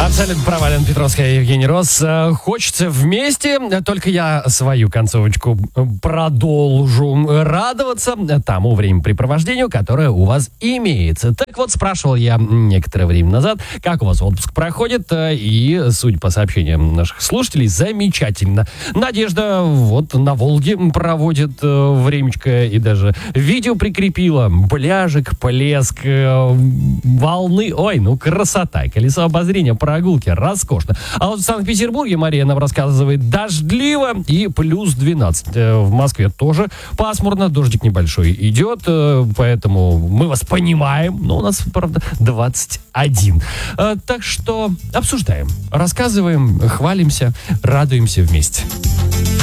Абсолютно провален Петровская, Евгений Рос. Хочется вместе, только я свою концовочку продолжу радоваться тому времяпрепровождению, которое у вас имеется. Так вот, спрашивал я некоторое время назад, как у вас отпуск проходит, и, судя по сообщениям наших слушателей, замечательно. Надежда вот на Волге проводит времечко и даже видео прикрепила. Пляжик, плеск, волны. Ой, ну красота. Колесо обозрения, прогулки, роскошно. А вот в Санкт-Петербурге, Мария нам рассказывает, дождливо и плюс 12. В Москве тоже пасмурно, дождик небольшой идет, поэтому мы вас понимаем, но у нас, правда, 21. Так что обсуждаем, рассказываем, хвалимся, радуемся вместе.